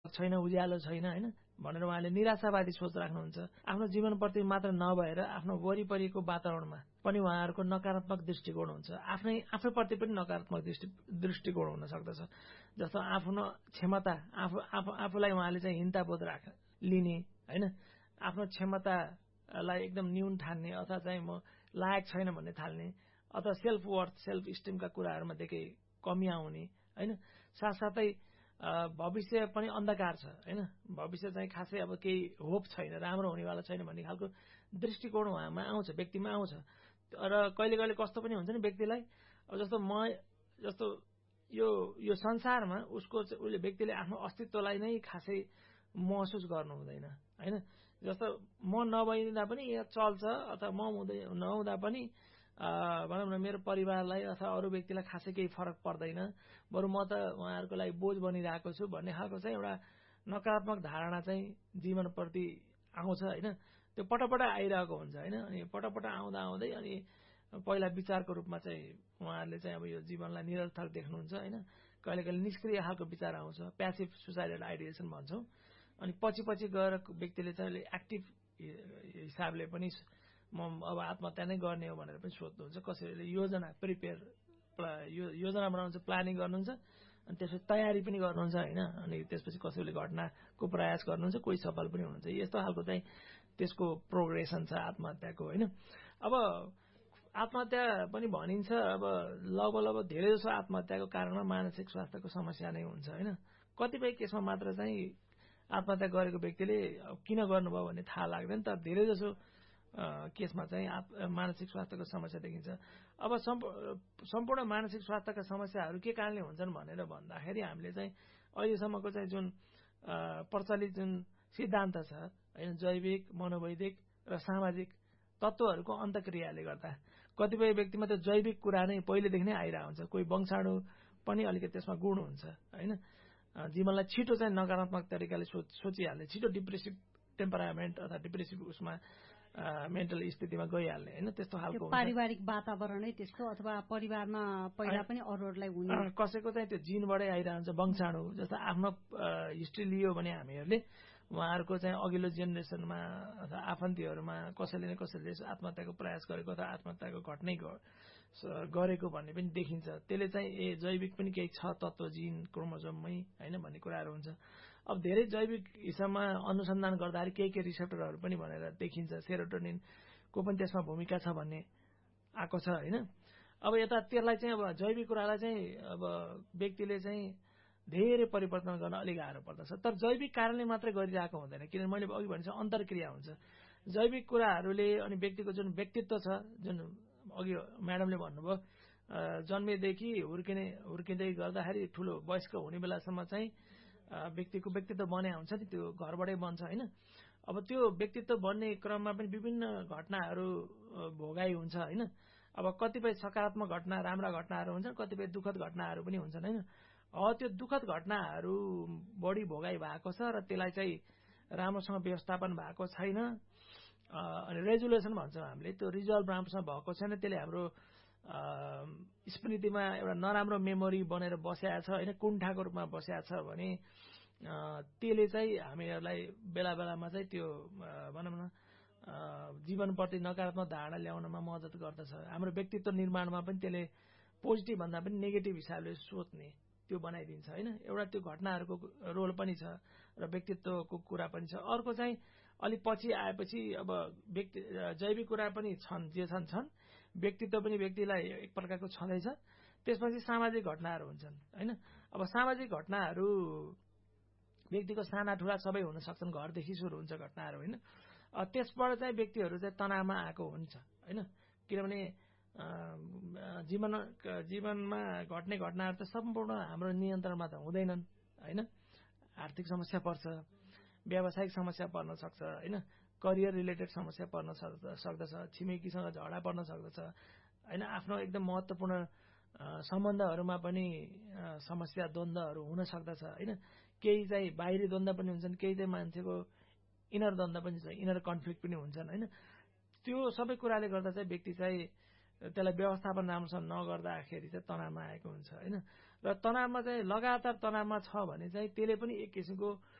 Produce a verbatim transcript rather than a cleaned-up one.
छैन, उज्यालो छैन होइन भनेर उहाँले निराशावादी सोच राख्नुहुन्छ। आफ्नो जीवनप्रति मात्र नभएर आफ्नो वरिपरिको वातावरणमा पनि उहाँहरूको नकारात्मक दृष्टिकोण हुन्छ। आफ्नै आफूप्रति पनि नकारात्मक दृष्टि दृष्टिकोण हुन सक्दछ। जस्तो आफ्नो क्षमता आफू आफू आफूलाई उहाँले चाहिँ हिंताबोध राख लिने होइन, आफ्नो क्षमतालाई एकदम न्यून ठान्ने अथवा चाहिँ म लायक छैन भन्ने थाल्ने अथवा सेल्फ वर्थ सेल्फ स्टिमका कुराहरूमा देखै कमी आउने होइन। साथसाथै भविष्य पनि अन्धकार छ होइन, भविष्य चाहिँ खासै अब केही होप छैन, राम्रो हुनेवाला छैन भन्ने खालको दृष्टिकोण उहाँमा आउँछ, व्यक्तिमा आउँछ। र कहिले कहिले कस्तो पनि हुन्छ नि व्यक्तिलाई, अब जस्तो म जस्तो यो यो संसारमा उसको उसले व्यक्तिले आफ्नो अस्तित्वलाई नै खासै महसुस गर्नु हुँदैन होइन। जस्तो म नभइदिँदा पनि यहाँ चल्छ अथवा म हुँदै नहुँदा पनि भनौँ न मेरो परिवारलाई अथवा अरू व्यक्तिलाई खासै केही फरक पर्दैन, बरु म त उहाँहरूको लागि बोझ बनिरहेको छु भन्ने खालको चाहिँ एउटा नकारात्मक धारणा चाहिँ जीवनप्रति आउँछ होइन। त्यो पटपट आइरहेको हुन्छ होइन। अनि पटपट आउँदा आउँदै अनि पहिला विचारको रूपमा चाहिँ उहाँहरूले चाहिँ अब यो जीवनलाई निरर्थक देख्नुहुन्छ होइन। कहिले कहिले निष्क्रिय खालको विचार आउँछ, प्यासिभ सुसाइडल आइडिएसन भन्छौँ। अनि पछि पछि गएर व्यक्तिले चाहिँ एक्टिभ हिसाबले पनि म अब आत्महत्या नै गर्ने हो भनेर पनि सोध्नुहुन्छ। कसैले योजना प्रिपेयर योजना बनाउनुहुन्छ, प्लानिङ गर्नुहुन्छ, अनि त्यसपछि तयारी पनि गर्नुहुन्छ होइन। अनि त्यसपछि कसैले घटनाको प्रयास गर्नुहुन्छ, कोही सफल पनि हुनुहुन्छ। यस्तो खालको चाहिँ त्यसको प्रोग्रेसन छ आत्महत्याको होइन। अब आत्महत्या पनि भनिन्छ, अब लगभग लगभग धेरै जसो आत्महत्याको कारणमा मानसिक स्वास्थ्यको समस्या नै हुन्छ होइन। कतिपय केसमा मात्र चाहिँ आत्महत्या गरेको व्यक्तिले किन गर्नुभयो भन्ने थाहा लाग्दैन, तर धेरै जसो केसमा चाहिँ मानसिक स्वास्थ्यको समस्या देखिन्छ। अब सम्पूर्ण मानसिक स्वास्थ्यका समस्याहरू के कारणले हुन्छन् भनेर भन्दाखेरि हामीले चाहिँ अहिलेसम्मको चाहिँ जुन प्रचलित जुन सिद्धान्त छ होइन, जैविक, मनोवैदिक र सामाजिक तत्त्वहरूको अन्तक्रियाले गर्दा कतिपय व्यक्तिमा त्यो जैविक कुरा नै पहिलेदेखि नै आइरहेको हुन्छ। कोही वंशाणु पनि अलिकति त्यसमा गुण हुन्छ होइन। जीवनलाई छिटो चाहिँ नकारात्मक तरिकाले सोच सोचिहाल्ने, छिटो डिप्रेसिभ टेम्परामेन्ट अथवा डिप्रेसिभ उसमा मेन्टल स्थितिमा गइहाल्ने होइन, त्यस्तो खालको पारिवारिक वातावरणै त्यस्तो अथवा परिवारमा पहिला पनि अरूहरूलाई हुने, कसैको चाहिँ त्यो जिनबाटै आइरहन्छ वंशाणु। जस्तो आफ्नो हिस्ट्री लियो भने हामीहरूले उहाँहरूको चाहिँ अघिल्लो जेनेरेसनमा अथवा आफन्तीहरूमा कसैले न कसैले आत्महत्याको प्रयास गरेको अथवा आत्महत्याको घटनै गरेको भन्ने पनि देखिन्छ। त्यसले चाहिँ ए जैविक पनि केही छ तत्त्व जिन क्रोमोजोममै होइन भन्ने कुराहरू हुन्छ। अब धेरै जैविक हिसाबमा अनुसन्धान गर्दाखेरि केही केही रिसेप्टरहरू पनि भनेर देखिन्छ, सेरोटोनिनको पनि त्यसमा भूमिका छ भन्ने आएको छ होइन। अब यता त्यसलाई चाहिँ अब जैविक कुरालाई चाहिँ अब व्यक्तिले चाहिँ धेरै परिवर्तन गर्न अलिक गाह्रो पर्दछ। तर जैविक कारणले मात्रै गरिरहेको हुँदैन, किनभने मैले अघि भनेको अन्तर्क्रिया हुन्छ जैविक कुराहरूले। अनि व्यक्तिको जुन व्यक्तित्व छ, जुन अघि म्याडमले भन्नुभयो जन्मेदेखि हुर्किने हुर्किँदै गर्दाखेरि ठुलो वयस्क हुने बेलासम्म चाहिँ व्यक्तिको व्यक्तित्व बने हुन्छ नि, त्यो घरबाटै बन्छ होइन। अब त्यो व्यक्तित्व बन्ने क्रममा पनि विभिन्न घटनाहरू भोगाइ हुन्छ होइन। अब कतिपय सकारात्मक घटना, राम्रा घटनाहरू हुन्छन्, कतिपय दुःखद घटनाहरू पनि हुन्छन् होइन। अब त्यो दुःखद घटनाहरू बढी भोगाइ भएको छ र त्यसलाई चाहिँ राम्रोसँग व्यवस्थापन भएको छैन। अनि रेजुलेसन भन्छौँ हामीले, त्यो रिजल्भ राम्रोसँग भएको छैन। त्यसले हाम्रो स्मृतिमा एउटा नराम्रो मेमोरी बनेर बसेको छ होइन, कुण्ठाको रूपमा बसेको छ भने त्यसले चाहिँ हामीहरूलाई बेला बेलामा चाहिँ त्यो भनौँ न जीवनप्रति नकारात्मक धारणा ल्याउनमा मद्दत गर्दछ। हाम्रो व्यक्तित्व निर्माणमा पनि त्यसले पोजिटिभ भन्दा पनि नेगेटिभ हिसाबले सोच्ने त्यो बनाइदिन्छ होइन। एउटा त्यो घटनाहरूको रोल पनि छ र व्यक्तित्वको कुरा पनि छ। अर्को चाहिँ अलिक पछि आएपछि अब व्यक्ति जैविक कुरा पनि छन्, जे छन् छन्, व्यक्तित्व पनि व्यक्तिलाई एक प्रकारको छँदैछ। त्यसपछि सामाजिक घटनाहरू हुन्छन् होइन। अब सामाजिक घटनाहरू व्यक्तिको साना ठुला सबै हुन सक्छन्, घरदेखि सुरु हुन्छ घटनाहरू होइन। त्यसबाट चाहिँ व्यक्तिहरू चाहिँ तनावमा आएको हुन्छ होइन। किनभने जीवन जीवनमा घट्ने घटनाहरू त सम्पूर्ण हाम्रो नियन्त्रणमा त हुँदैनन् होइन। आर्थिक समस्या पर्छ, व्यावसायिक समस्या पर्न सक्छ होइन, करियर रिलेटेड समस्या पर्न सक्दछ, छिमेकीसँग झगडा पर्न सक्दछ होइन, आफ्नो एकदम महत्त्वपूर्ण सम्बन्धहरूमा पनि समस्या द्वन्द्वहरू हुन सक्दछ होइन। केही चाहिँ बाहिरी द्वन्द्व पनि हुन्छन्, केही चाहिँ मान्छेको इनर द्वन्द्व पनि छ, इनर कन्फ्लिक्ट पनि हुन्छन् होइन। त्यो सबै कुराले गर्दा चाहिँ व्यक्ति चाहिँ त्यसलाई व्यवस्थापन राम्रोसँग नगर्दाखेरि चाहिँ तनावमा आएको हुन्छ होइन। र तनावमा चाहिँ लगातार तनावमा छ भने चाहिँ त्यसले पनि एक किसिमको